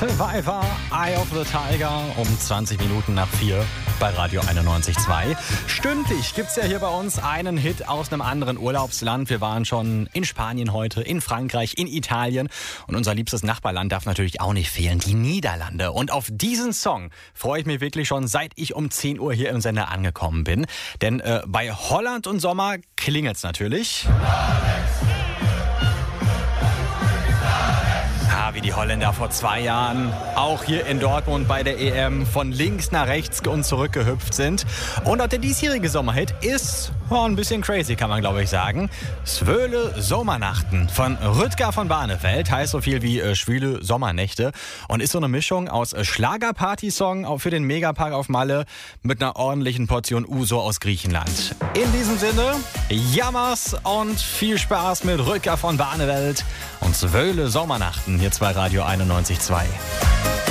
Survivor, Eye of the Tiger um 20 Minuten nach 4 bei Radio 91.2. Stündlich gibt's ja hier bei uns einen Hit aus einem anderen Urlaubsland. Wir waren schon in Spanien heute, in Frankreich, in Italien. Und unser liebstes Nachbarland darf natürlich auch nicht fehlen, die Niederlande. Und auf diesen Song freue ich mich wirklich schon, seit ich um 10 Uhr hier im Sender angekommen bin. Denn bei Holland und Sommer klingelt's natürlich. Wie die Holländer vor 2 Jahren auch hier in Dortmund bei der EM von links nach rechts und zurück gehüpft sind. Und auch der diesjährige Sommerhit ist ein bisschen crazy, kann man glaube ich sagen. Schwöle Sommernachten von Rutger von Barneveld, heißt so viel wie schwüle Sommernächte und ist so eine Mischung aus Schlagerparty-Song für den Megapark auf Malle mit einer ordentlichen Portion Uso aus Griechenland. In diesem Sinne, Jammers und viel Spaß mit Rutger von Barneveld und Schwöle Sommernachten hier bei Radio 91.2.